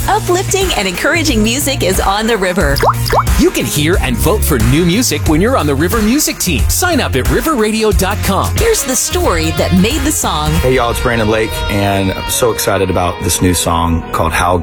Uplifting and encouraging music is on the river. You can hear and vote for new music when you're on the River Music team. Sign up at riverradio.com. Here's the story that made the song. Hey y'all, it's Brandon Lake, and I'm so excited about this new song called How